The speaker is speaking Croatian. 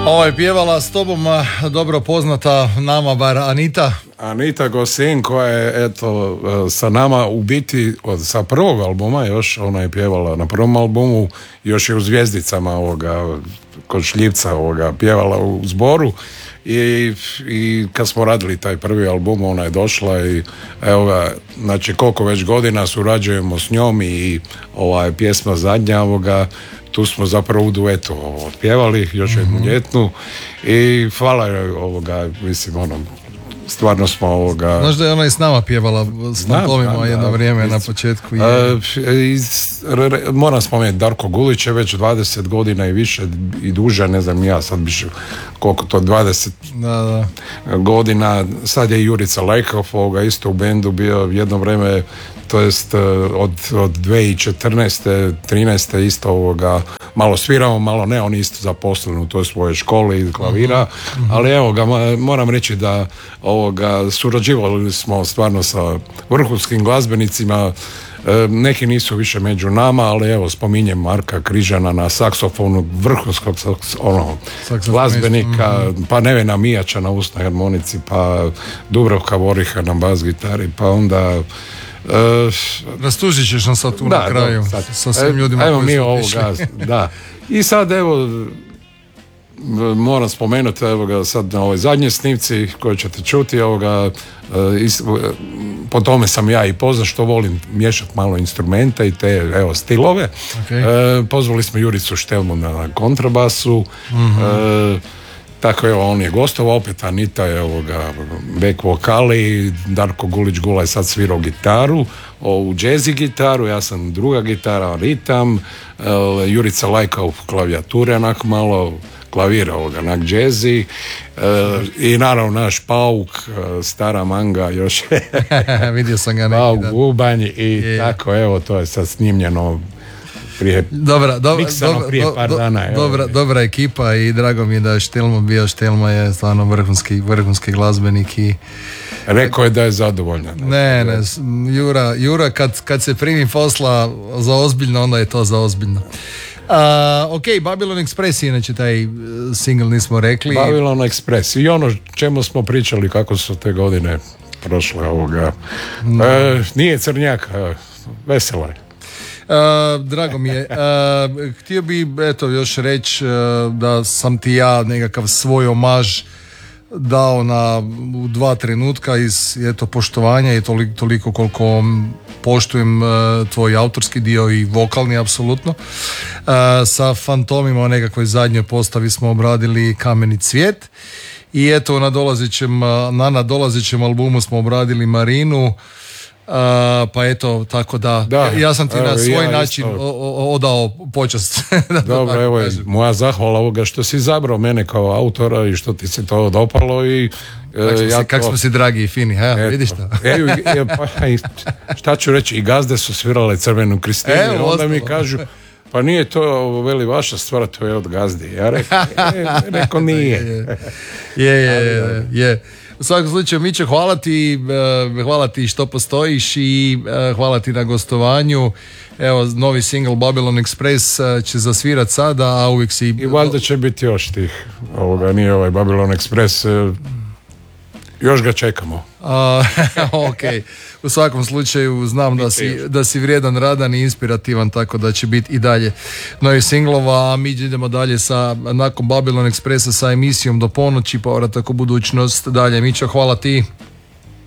Ovo je pjevala s tobom dobro poznata nama bar Anita Gosin, koja je eto sa nama u biti sa prvog albuma još, ona je pjevala na prvom albumu, još je u Zvijezdicama kod Šljivca pjevala u zboru i kad smo radili taj prvi album ona je došla i evo ga, znači koliko već godina surađujemo s njom i ova je pjesma zadnja tu smo zapravo u duetu pjevali još jednu ljetnu i hvala mislim stvarno smo Znaš da je ona i s nama pjevala s Fantomima jedno vrijeme na početku. Moram spomenuti, Darko Gulić je već 20 godina i više i duže, ne znam ja sad biš koliko to 20 godina, sad je Jurica Lajkov isto u bendu bio jedno vrijeme, to jest od 2014. 13. isto malo sviramo, malo ne, on je isto zaposlen u toj svojoj školi iz klavira, ali evo ga, moram reći da surađivali smo stvarno sa vrhunskim glazbenicima, neki nisu više među nama, ali evo spominjem Marka Križana na saksofonu, vrhunskog glazbenika, pa Nevena Mijača na usnoj harmonici, pa Dubravka Voriha na bas gitari, pa onda rastužit ćeš nam sad tu na kraju sa svim ljudima evo koji mi su da. I sad evo moram spomenuti sad na ovoj zadnjoj snimci koju ćete čuti po tome sam ja i poznat što volim miješati malo instrumente i te stilove. Pozvali smo Juricu Štelmu na kontrabasu, tako on je gostovao, opet Anita je back vokali, Darko Gulić-Gula je sad svirao gitaru, u jazzy gitaru, ja sam druga gitara, ritam, Jurica Lajka u klavijature, onako malo klavira onak jazzy, i naravno naš Pauk, stara manga još vidio sam ga neki Pauk Bubanj i tako, evo to je sad snimljeno prije par dana. Dobra ekipa i drago mi je da je Štelmo bio. Štelmo je stvarno vrhunski glazbenik i rekao je da je zadovoljan. Ne, Jura kad se primi posla za ozbiljno, onda je to za ozbiljno. Ok, Babylon Express, inače taj single nismo rekli. Babylon Express i ono čemu smo pričali kako su te godine prošle nije crnjak, vesela je. Drago mi je. Htio bi još reći da sam ti ja nekakav svoj omaž dao u 2 trenutka iz poštovanja i toliko koliko poštujem tvoj autorski dio i vokalni apsolutno. Sa Fantomima u nekakvoj zadnjoj postavi smo obradili Kameni cvijet i na nadolazećem albumu smo obradili Marinu. Pa tako da ja sam ti na svoj način odao počast. Dobro, evo je moja zahvala što si izabrao mene kao autora i što ti se to dopalo i kako smo si dragi i fini, vidiš to? Šta ću reći, i gazde su svirale Crvenu Kristinu, onda mi kažu pa nije to, veli, vaša stvar, to je od gazdi. Ja rekao nije. Je. U svakom slučaju, Mićo, hvala ti što postojiš i hvala ti na gostovanju. Evo, novi single Babylon Express će zasvirat sada, a uvijek si... I valjda će biti još tih, nije Babylon Express, još ga čekamo. Ok, u svakom slučaju znam da si vrijedan, radan i inspirativan, tako da će biti i dalje novi singlova, a mi idemo dalje nakon Babylon Expressa sa emisijom do ponoći, povratak u budućnost. Dalje, Mićo, hvala ti.